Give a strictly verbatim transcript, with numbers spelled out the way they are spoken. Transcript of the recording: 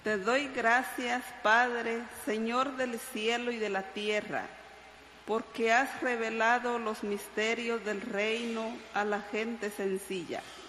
Te doy gracias, Padre, Señor del cielo y de la tierra, porque has revelado los misterios del reino a la gente sencilla.